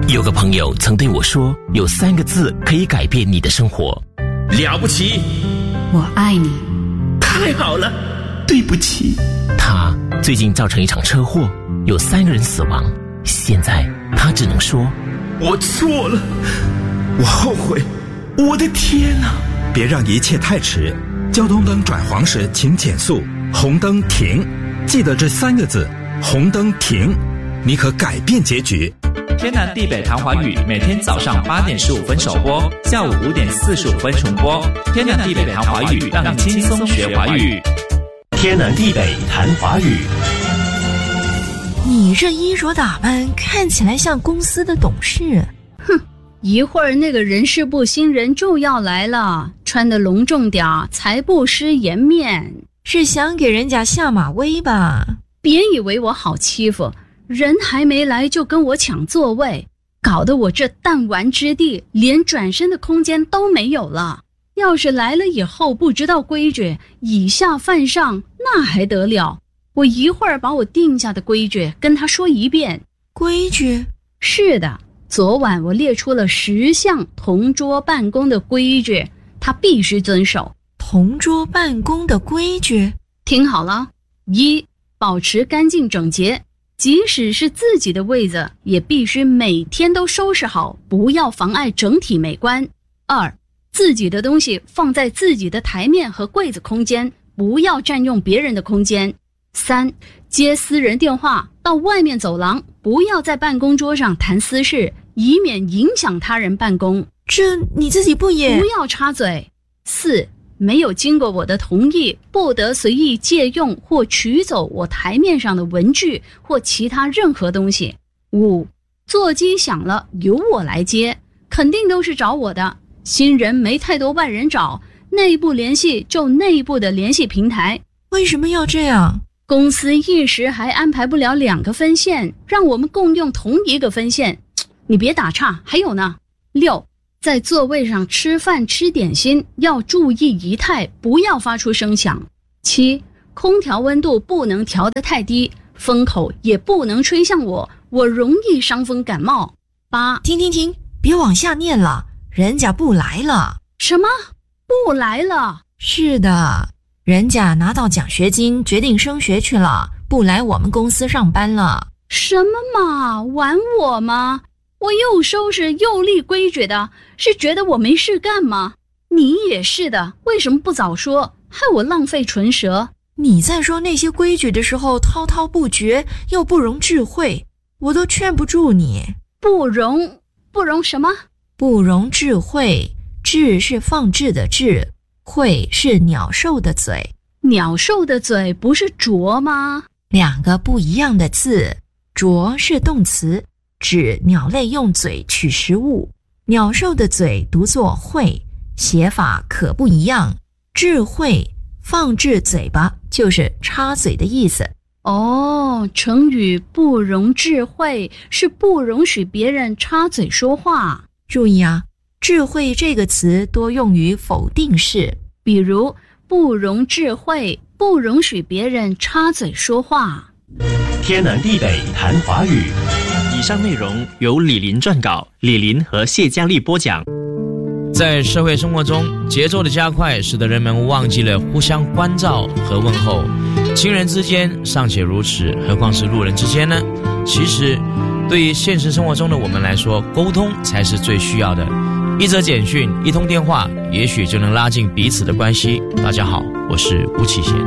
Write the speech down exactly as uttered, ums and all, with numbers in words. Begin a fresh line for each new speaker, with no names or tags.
有个朋友曾对我说，有三个字可以改变你的生活。了不起，
我爱你，
太好了，对不起。他最近造成一场车祸，有三个人死亡，现在他只能说，我错了，我后悔，我的天啊！
别让一切太迟，交通灯转黄时请减速，红灯停，记得这三个字，红灯停，你可改变结局。
天南地北谈华语，每天早上八点十五分首播，下午五点四十五分重播。天南地北谈华语，让你轻松学华语。
天南地北谈华语。
你这衣着打扮看起来像公司的董事。
哼，一会儿那个人事部新人就要来了，穿得隆重点，才不失颜面。
是想给人家下马威吧？
别以为我好欺负，人还没来就跟我抢座位，搞得我这弹丸之地连转身的空间都没有了。要是来了以后不知道规矩，以下犯上，那还得了？我一会儿把我定下的规矩跟他说一遍。
规矩？
是的，昨晚我列出了十项同桌办公的规矩，他必须遵守。
同桌办公的规矩？
听好了：一、保持干净整洁，即使是自己的位子，也必须每天都收拾好，不要妨碍整体美观。二、自己的东西放在自己的台面和柜子空间，不要占用别人的空间。三、接私人电话到外面走廊，不要在办公桌上谈私事，以免影响他人办公。
这你自己不也？
不要插嘴。四、没有经过我的同意，不得随意借用或取走我台面上的文具或其他任何东西。五、座机响了由我来接，肯定都是找我的。新人没太多外人找，内部联系就内部的联系平台。
为什么要这样？
公司一时还安排不了两个分线，让我们共用同一个分线。你别打岔，还有呢。六、在座位上吃饭吃点心要注意仪态，不要发出声响。七、空调温度不能调得太低，风口也不能吹向我，我容易伤风感冒。八、
停停停，别往下念了，人家不来了。
什么？不来了？
是的，人家拿到奖学金决定升学去了，不来我们公司上班了。
什么嘛，玩我吗？我又收拾又立规矩的，是觉得我没事干吗？你也是的，为什么不早说，害我浪费唇舌？
你在说那些规矩的时候滔滔不绝，又不容智慧，我都劝不住你。
不容不容什么？
不容智慧。智是放置的智，慧是鸟兽的嘴。
鸟兽的嘴不是啄吗？
两个不一样的字，啄是动词，指鸟类用嘴取食物，鸟兽的嘴读作慧，写法可不一样。智慧放置嘴巴就是插嘴的意思。
哦，成语不容智慧是不容许别人插嘴说话。
注意啊，智慧这个词多用于否定式，
比如不容智慧，不容许别人插嘴说话。
天南地北谈华语。
以上内容由李林撰稿，李林和谢佳丽播讲。
在社会生活中，节奏的加快使得人们忘记了互相关照和问候。亲人之间尚且如此，何况是路人之间呢？其实对于现实生活中的我们来说，沟通才是最需要的。一则简讯，一通电话，也许就能拉近彼此的关系。大家好，我是吴启贤。